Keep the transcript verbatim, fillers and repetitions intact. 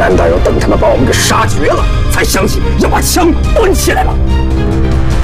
难道要等他们把我们给杀绝了，才想起要把枪端起来吗？